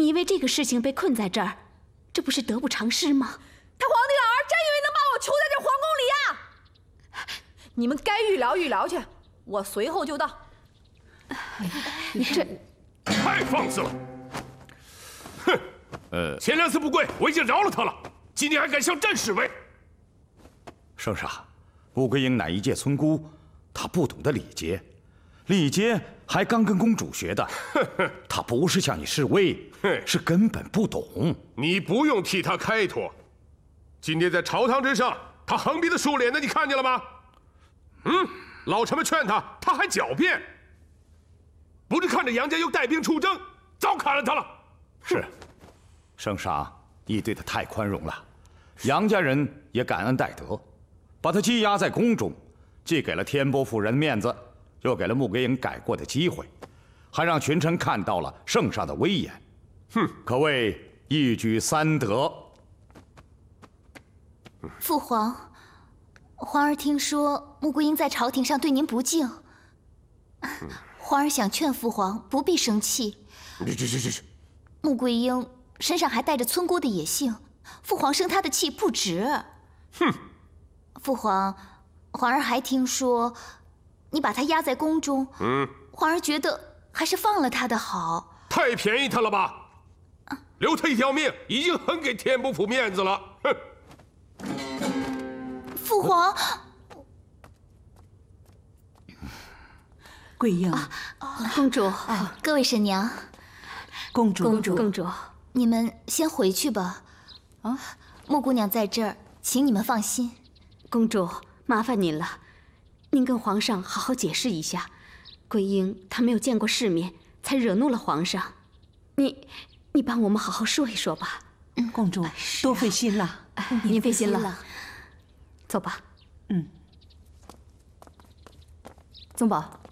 你因为这个事情被困在这儿，这不是得不偿失吗？ 他皇帝儿真以为能把我囚在这皇宫里呀？你们该预疗预疗去，我随后就到。 你这太放肆了！哼，前2次不归，我已经饶了他了，今天还敢向朕示威？ 圣上，穆桂英乃一介村姑，她不懂得礼节，礼节还刚跟公主学的。她不是向你示威，是根本不懂。 你不用替她开脱。今天在朝堂之上，她横鼻子竖脸的，你看见了吗？老臣们劝她，她还狡辩。不是看着杨家又带兵出征，早砍了她了。 是，圣上，你对她太宽容了。杨家人也感恩戴德，把她羁押在宫中，既给了天波夫人面子，又给了穆桂英改过的机会，还让群臣看到了圣上的威严。可谓一举3得。 父皇，皇儿听说穆桂英在朝廷上对您不敬，皇儿想劝父皇不必生气。 这， 穆桂英身上还带着村姑的野性，父皇生她的气不值。父皇，皇儿还听说你把她压在宫中，皇儿觉得还是放了她的好。 太便宜她了吧？留她一条命，已经很给天波府面子了。哼！ 父皇， 桂英， 公主， 各位婶娘， 公主， 你们先回去吧。穆姑娘在这儿，请你们放心。 公主，麻烦您了，您跟皇上好好解释一下，桂英她没有见过世面，才惹怒了皇上。你帮我们好好说一说吧。 公主多费心了。 您费心了。走吧。 宗宝，